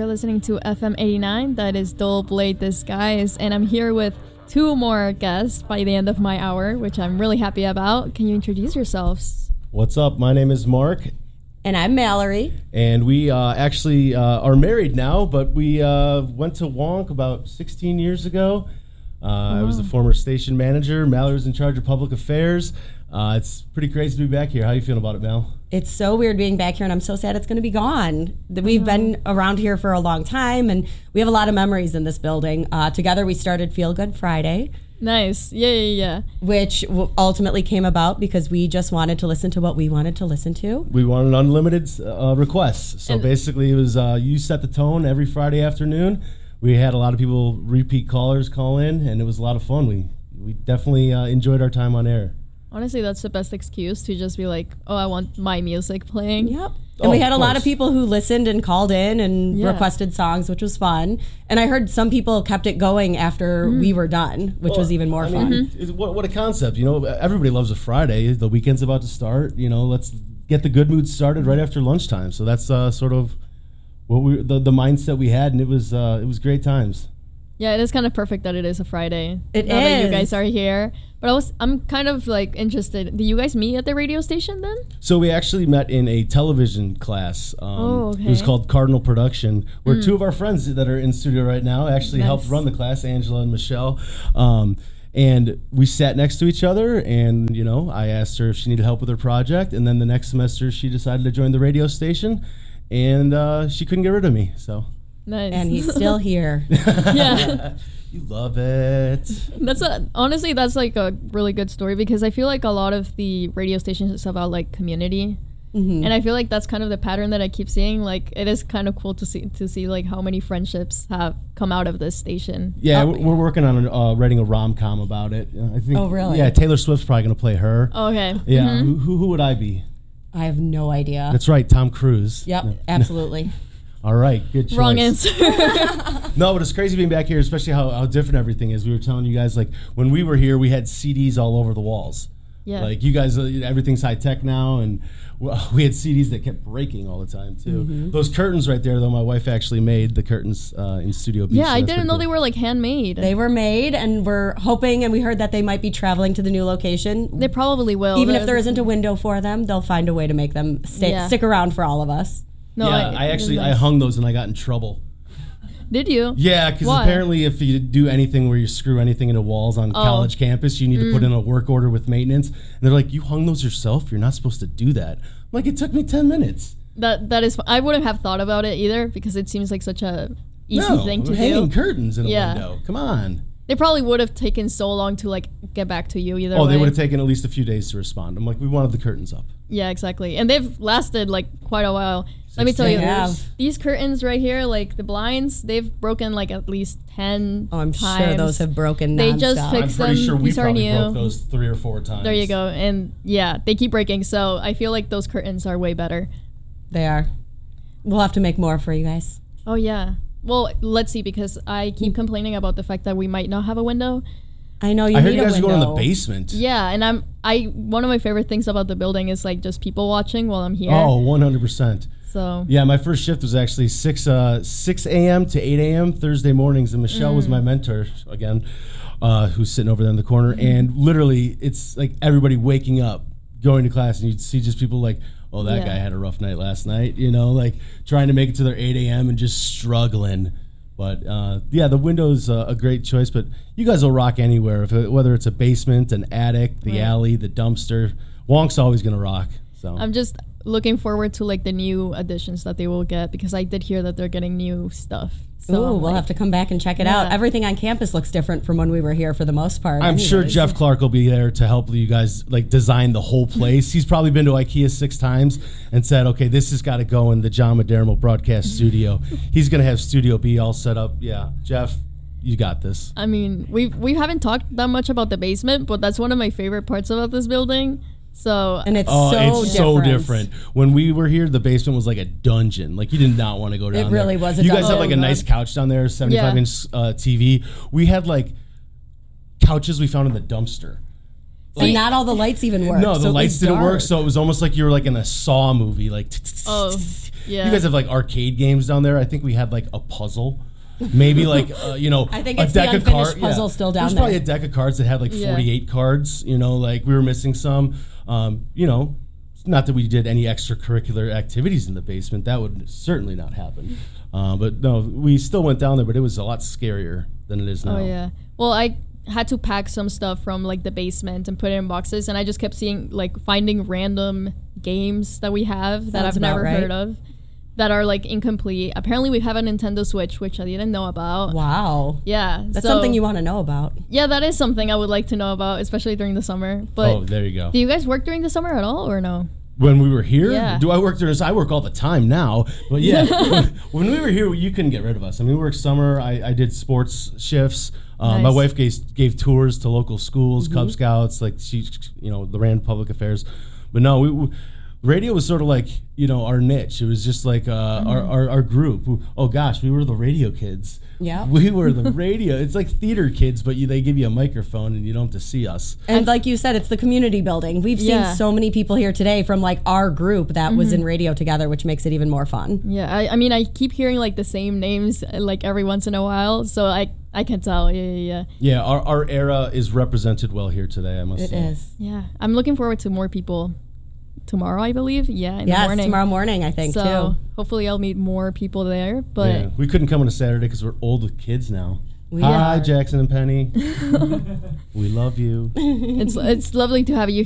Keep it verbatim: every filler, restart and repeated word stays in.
listening to F M eighty-nine. That is Dull Blade Disguise. And I'm here with two more guests by the end of my hour, which I'm really happy about. Can you introduce yourselves? What's up? My name is Mark. And I'm Mallory. And we uh, actually uh, are married now, but we uh, went to Wonk about sixteen years ago. Uh, oh. I was the former station manager. Mallory was in charge of public affairs. Uh, it's pretty crazy to be back here. How are you feeling about it, Mal? It's so weird being back here, and I'm so sad it's going to be gone. We've been around here for a long time, and we have a lot of memories in this building. Uh, together, we started Feel Good Friday. Nice. Yeah, yeah, yeah. Which w- ultimately came about because we just wanted to listen to what we wanted to listen to. We wanted unlimited uh, requests. So and basically, it was uh, you set the tone every Friday afternoon. We had a lot of people, repeat callers, call in, and it was a lot of fun. We we definitely uh, enjoyed our time on air. Honestly, that's the best excuse to just be like, oh, I want my music playing. Yep. And oh, we had a lot of people who listened and called in and yeah. requested songs, which was fun. And I heard some people kept it going after mm. we were done, which well, was even more I fun. Mean, mm-hmm. what, what a concept. You know, everybody loves a Friday. The weekend's about to start. You know, let's get the good mood started right after lunchtime. So that's uh, sort of what we the, the mindset we had, and it was uh, it was great times. Yeah, it is kind of perfect that it is a Friday. It now is. That you guys are here. But I was, I'm kind of like interested. Did you guys meet at the radio station then? So we actually met in a television class. Um, oh, okay. It was called Cardinal Production, where mm. two of our friends that are in studio right now actually nice. helped run the class, Angela and Michelle. Um, and we sat next to each other, and you know, I asked her if she needed help with her project, and then the next semester she decided to join the radio station, and uh, she couldn't get rid of me. So. Nice. And he's still here. Yeah. You love it. That's a, honestly, that's like a really good story because I feel like a lot of the radio stations is about like community. Mm-hmm. And I feel like that's kind of the pattern that I keep seeing. Like it is kind of cool to see to see like how many friendships have come out of this station. Yeah, oh, we're working on uh, writing a rom-com about it. Uh, I think. Oh, really? Yeah, Taylor Swift's probably going to play her. Oh, okay. Yeah, mm-hmm. who, who would I be? I have no idea. That's right, Tom Cruise. Yep, no. Absolutely. All right, good choice. Wrong answer. No, but it's crazy being back here, especially how, how different everything is. We were telling you guys, like, when we were here, we had C Ds all over the walls. Yeah. Like, you guys, uh, everything's high-tech now, and we had C Ds that kept breaking all the time, too. Mm-hmm. Those curtains right there, though, my wife actually made the curtains uh, in Studio B. Yeah, so I didn't know cool. they were, like, handmade. They were made, and we're hoping, and we heard that they might be traveling to the new location. They probably will. Even They're, if there isn't a window for them, they'll find a way to make them stay, yeah. stick around for all of us. No, yeah, I, I actually nice. I hung those and I got in trouble. Did you? Yeah, because apparently if you do anything where you screw anything into walls on oh. college campus, you need mm. to put in a work order with maintenance. And they're like, you hung those yourself? You're not supposed to do that. I'm like, it took me ten minutes. That That is, I wouldn't have thought about it either because it seems like such a easy no, thing to hanging do. hanging curtains in a yeah. window. Come on. They probably would have taken so long to like get back to you either Oh, way. they would have taken at least a few days to respond. I'm like, we wanted the curtains up. Yeah, exactly. And they've lasted like quite a while. Let me tell you, have. these curtains right here, like the blinds, they've broken like at least ten Oh, I'm times. sure those have broken They nonstop. just fixed I'm pretty them. sure we These probably are new. broke those three or four times. There you go. And yeah, they keep breaking. So I feel like those curtains are way better. They are. We'll have to make more for you guys. Oh, yeah. Well, let's see, because I keep complaining about the fact that we might not have a window. I know you I need heard you a guys window. are going in the basement. Yeah, and I'm I one of my favorite things about the building is like just people watching while I'm here. Oh, one hundred percent. So yeah, my first shift was actually six uh, six a.m. to eight a.m. Thursday mornings, and Michelle mm. was my mentor again, uh, who's sitting over there in the corner. Mm. And literally, it's like everybody waking up, going to class, and you'd see just people like, oh, that yeah. guy had a rough night last night, you know, like trying to make it to their eight a.m. and just struggling. But uh, yeah, the window's uh, a great choice, but you guys will rock anywhere, if it, whether it's a basement, an attic, the right. alley, the dumpster. Wonk's always going to rock. So I'm just looking forward to like the new additions that they will get because I did hear that they're getting new stuff. So Ooh, we'll like, have to come back and check it yeah. out. Everything on campus looks different from when we were here for the most part. I'm anyways. sure Jeff Clark will be there to help you guys like design the whole place. He's probably been to IKEA six times and said, okay, this has got to go in the John Madermo broadcast studio. He's going to have Studio B all set up. Yeah, Jeff, you got this. I mean, we we haven't talked that much about the basement, but that's one of my favorite parts about this building. So and it's oh, so it's different. so different. When we were here, the basement was like a dungeon. Like you did not want to go down there. It really there. was a you dungeon. guys have like a Oh, nice couch down there, seventy-five inch uh, T V. We had like couches we found in the dumpster. Like, and not all the lights even worked. No, the so lights didn't dark. work, so it was almost like you were like in a Saw movie. Like, oh, yeah. You guys have like arcade games down there. I think we had like a puzzle. Maybe like uh, you know, I think a it's deck the of cards. puzzle Yeah. still down There's there. probably a deck of cards that had like Yeah. forty-eight cards. You know, like we were missing some. Um, you know, not that we did any extracurricular activities in the basement. That would certainly not happen. Uh, but no, we still went down there, but it was a lot scarier than it is now. Oh yeah. Well, I had to pack some stuff from like the basement and put it in boxes, and I just kept seeing like finding random games that we have that Sounds I've never about right. heard of that are like incomplete. Apparently we have a Nintendo Switch, which I didn't know about. Wow. Yeah. That's so- something you want to know about. Yeah, that is something I would like to know about, especially during the summer. But Oh, there you go. do you guys work during the summer at all or no? When we were here, Yeah. do I work during this? I work all the time now. But yeah, when, when we were here, you couldn't get rid of us. I mean, we worked summer. I, I did sports shifts. Uh, Nice. My wife gave, gave tours to local schools, Cub Scouts, like she, you know, the ran public affairs. But no, we, we radio was sort of like, you know, our niche. It was just like uh, our, our our group. Oh gosh, we were the radio kids. Yeah. We were the radio. It's like theater kids, but you, they give you a microphone and you don't have to see us. And like you said, it's the community building. We've Yeah. seen so many people here today from like our group that was in radio together, which makes it even more fun. Yeah, I, I mean, I keep hearing like the same names uh, like every once in a while, so I I can tell. Yeah, yeah, yeah. Yeah, our, our era is represented well here today, I must It say. is. Yeah, I'm looking forward to more people tomorrow, I believe. Yeah, in the Yes, morning. tomorrow morning, I think, so too. hopefully I'll meet more people there. But Yeah, we couldn't come on a Saturday because we're old with kids now. We Hi, are. Jackson and Penny. We love you. it's it's lovely to have you